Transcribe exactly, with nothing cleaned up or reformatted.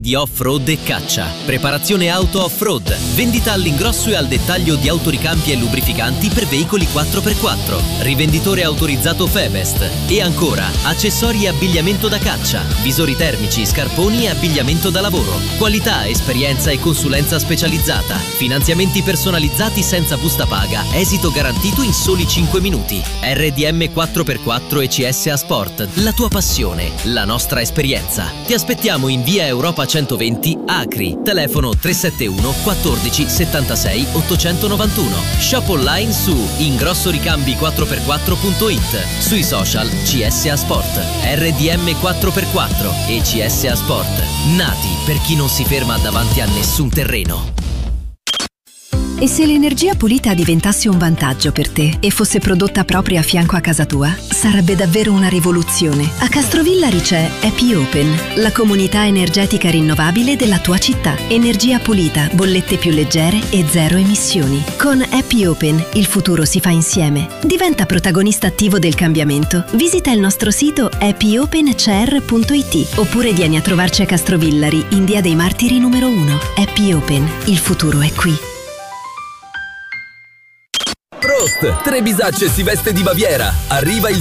Di off-road e caccia, preparazione auto off-road, vendita all'ingrosso e al dettaglio di autoricampi e lubrificanti per veicoli quattro per quattro, rivenditore autorizzato Febest e ancora accessori e abbigliamento da caccia, visori termici, scarponi e abbigliamento da lavoro, qualità, esperienza e consulenza specializzata, finanziamenti personalizzati senza busta paga, esito garantito in soli cinque minuti. R D M quattro per quattro e C S A Sport, la tua passione, la nostra esperienza. Ti aspettiamo in via Europa centoventi Acri, telefono tre sette uno quattordici settantasei ottocentonovantuno. Shop online su ingrossoricambi quattro per quattro punto it, sui social C S A Sport, R D M quattro per quattro e C S A Sport, nati per chi non si ferma davanti a nessun terreno. E se l'energia pulita diventasse un vantaggio per te e fosse prodotta proprio a fianco a casa tua? Sarebbe davvero una rivoluzione. A Castrovillari c'è Happy Open, la comunità energetica rinnovabile della tua città. Energia pulita, bollette più leggere e zero emissioni. Con Happy Open il futuro si fa insieme. Diventa protagonista attivo del cambiamento. Visita il nostro sito happy open c r punto i t oppure vieni a trovarci a Castrovillari in via dei Martiri numero uno. Happy Open, il futuro è qui. Prost! Tre bisacce si veste di Baviera. Arriva il